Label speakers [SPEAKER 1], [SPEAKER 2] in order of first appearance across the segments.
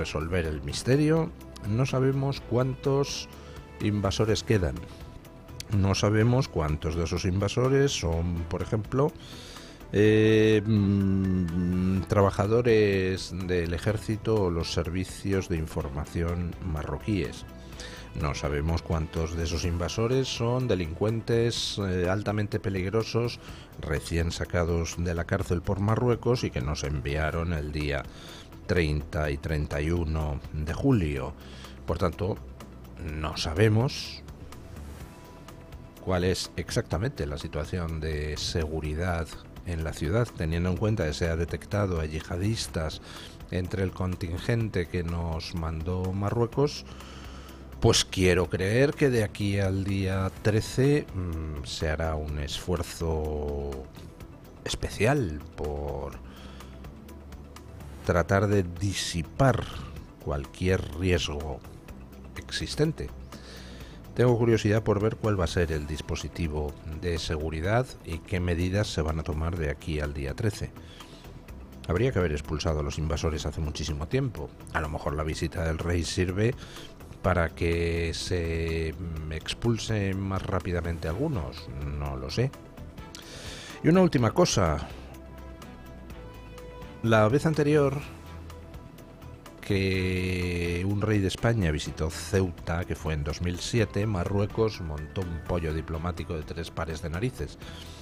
[SPEAKER 1] resolver el misterio. No sabemos cuántos invasores quedan. No sabemos cuántos de esos invasores son, por ejemplo, trabajadores del ejército o los servicios de información marroquíes. No sabemos cuántos de esos invasores son delincuentes altamente peligrosos recién sacados de la cárcel por Marruecos y que nos enviaron el día 30 y 31 de julio. Por tanto, no sabemos cuál es exactamente la situación de seguridad en la ciudad, teniendo en cuenta que se ha detectado a yihadistas entre el contingente que nos mandó Marruecos. Pues quiero creer que de aquí al día 13 se hará un esfuerzo especial por tratar de disipar cualquier riesgo existente. Tengo curiosidad por ver cuál va a ser el dispositivo de seguridad y qué medidas se van a tomar de aquí al día 13. Habría que haber expulsado a los invasores hace muchísimo tiempo. A lo mejor la visita del rey sirve para que se expulse más rápidamente algunos, no lo sé. Y una última cosa. La vez anterior que un rey de España visitó Ceuta, que fue en 2007, Marruecos montó un pollo diplomático de 3 pares de narices.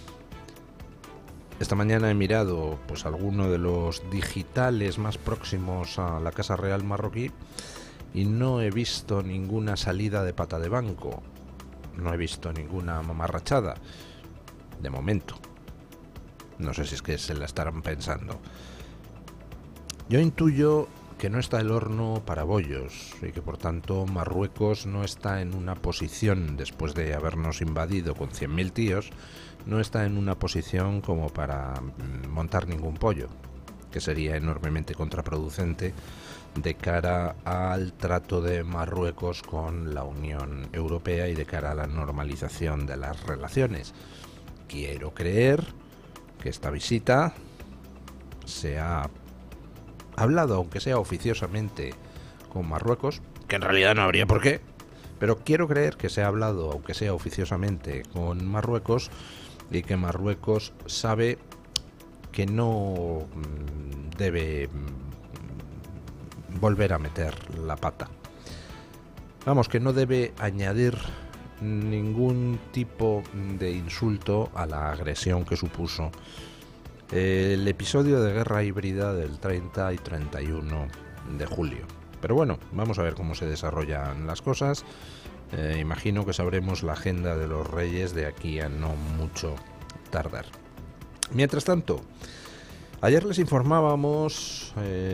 [SPEAKER 1] Esta mañana he mirado pues alguno de los digitales más próximos a la Casa Real marroquí y no he visto ninguna salida de pata de banco, no he visto ninguna mamarrachada, de momento. No sé si es que se la estarán pensando. Yo intuyo que no está el horno para bollos y que por tanto Marruecos no está en una posición, después de habernos invadido con 100.000 tíos, no está en una posición como para montar ningún pollo, que sería enormemente contraproducente de cara al trato de Marruecos con la Unión Europea y de cara a la normalización de las relaciones. Quiero creer que esta visita se ha hablado, aunque sea oficiosamente, con Marruecos, que en realidad no habría por qué, pero quiero creer que se ha hablado, aunque sea oficiosamente, con Marruecos y que Marruecos sabe que no debe volver a meter la pata. Vamos, que no debe añadir ningún tipo de insulto a la agresión que supuso el episodio de guerra híbrida del 30 y 31 de julio. Pero bueno, vamos a ver cómo se desarrollan las cosas. Imagino que sabremos la agenda de los reyes de aquí a no mucho tardar. Mientras tanto, ayer les informábamos,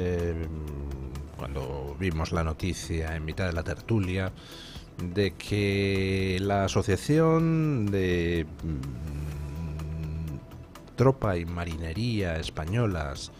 [SPEAKER 1] cuando vimos la noticia en mitad de la tertulia, de que la Asociación de Tropa y Marinería Españolas,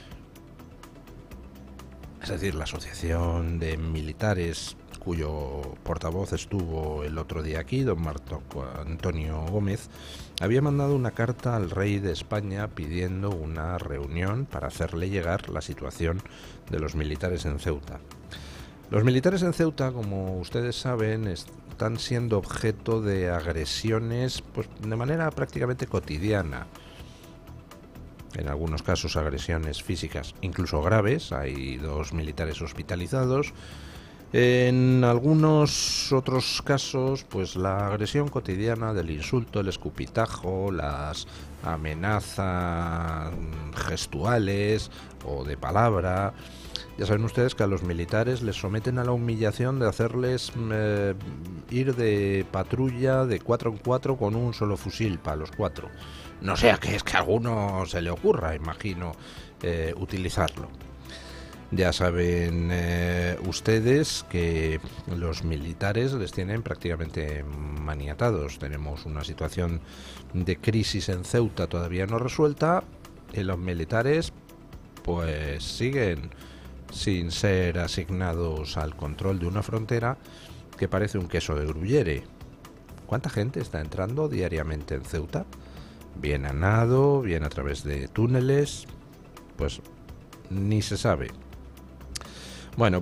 [SPEAKER 1] es decir, la Asociación de Militares, cuyo portavoz estuvo el otro día aquí, don Marco Antonio Gómez, había mandado una carta al rey de España pidiendo una reunión para hacerle llegar la situación de los militares en Ceuta. Los militares en Ceuta, como ustedes saben, están siendo objeto de agresiones pues, de manera prácticamente cotidiana. En algunos casos agresiones físicas incluso graves, hay 2 militares hospitalizados. En algunos otros casos, pues la agresión cotidiana del insulto, el escupitajo, las amenazas gestuales o de palabra. Ya saben ustedes que a los militares les someten a la humillación de hacerles ir de patrulla de 4 en 4 con un solo fusil para los 4. No sea que es que a alguno se le ocurra, imagino, utilizarlo. Ya saben ustedes que los militares les tienen prácticamente maniatados. Tenemos una situación de crisis en Ceuta todavía no resuelta y los militares pues siguen sin ser asignados al control de una frontera que parece un queso de gruyere. ¿Cuánta gente está entrando diariamente en Ceuta? Bien a nado, bien a través de túneles, pues ni se sabe. Bueno,